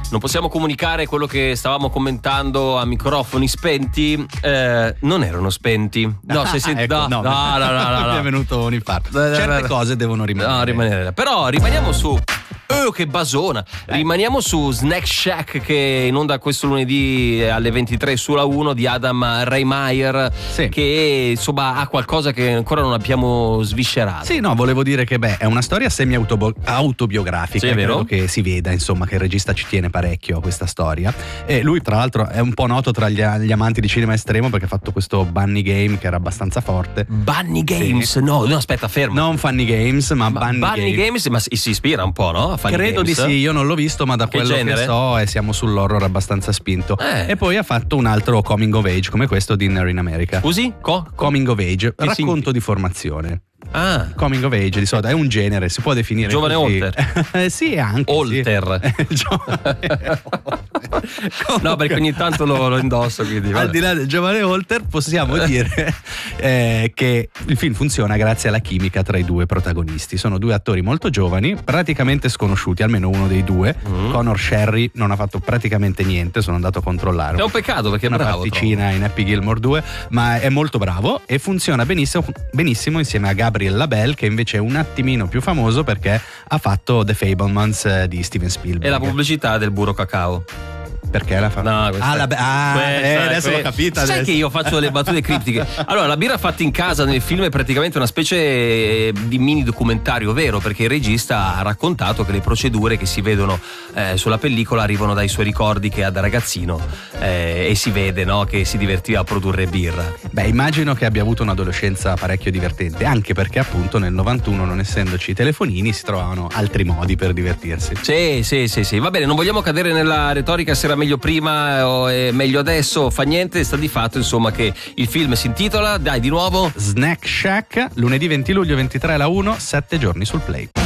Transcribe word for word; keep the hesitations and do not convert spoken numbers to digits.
non possiamo comunicare quello che stavamo commentando a microfoni spenti. Eh, non erano spenti. No, ah, se senti, ecco, no, no, no, no, no, no, mi no. è venuto un infarto. Certe cose devono rimanere. No, rimanere. Però rimaniamo su. Oh, che basona! Dai. Rimaniamo su Snack Shack, che in onda questo lunedì alle ventitré sulla uno, di Adam Reimeyer, sì. che insomma ha qualcosa che ancora non abbiamo sviscerato. Sì, no, volevo dire che beh, è una storia semi-autobiografica, sì, credo che si veda, insomma, che il regista ci tiene parecchio a questa storia. E lui, tra l'altro, è un po' noto tra gli, gli amanti di cinema estremo perché ha fatto questo Bunny Game che era abbastanza forte. Bunny Games? Sì. No, no, aspetta, fermo. Non Funny Games, ma, ma Bunny, Bunny Games. Games, ma si ispira un po', no? Funny Credo Games. di sì, io non l'ho visto, ma da che quello genere? che so e siamo sull'horror abbastanza spinto. Eh. E poi ha fatto un altro coming of age come questo, Dinner in America. Scusi? Co? Coming of age, Che racconto significa? di formazione. Ah. Coming of age di solito è un genere, si può definire Giovane così. Holter. Sì, anche Holter. Sì. Giovane No, perché ogni tanto lo, lo indosso, quindi al di là del giovane Holter possiamo dire eh, che il film funziona grazie alla chimica tra i due protagonisti. Sono due attori molto giovani, praticamente sconosciuti, almeno uno dei due. mm. Connor Sherry non ha fatto praticamente niente, sono andato a controllare. È un peccato perché è una bravo, particina in Happy Gilmore due, ma è molto bravo e funziona benissimo, benissimo insieme a Gabriel Labelle, che invece è un attimino più famoso perché ha fatto The Fabelmans di Steven Spielberg. E la pubblicità del burro cacao. Perché la fa? No, questa, ah, la, ah questa, eh, adesso que- l'ho capita. Sai adesso. che io faccio le battute criptiche. Allora, la birra fatta in casa nel film è praticamente una specie di mini documentario vero, perché il regista ha raccontato che le procedure che si vedono eh, sulla pellicola arrivano dai suoi ricordi che ha da ragazzino, eh, e si vede, no, che si divertiva a produrre birra. Beh, immagino che abbia avuto un'adolescenza parecchio divertente, anche perché appunto nel novantuno, non essendoci telefonini, si trovavano altri modi per divertirsi. Sì, sì, sì, sì. Va bene, non vogliamo cadere nella retorica se era meglio prima o è meglio adesso, fa niente, sta di fatto insomma che il film si intitola, dai di nuovo, Snack Shack, lunedì venti luglio ventitré alla uno, sette giorni sul Play.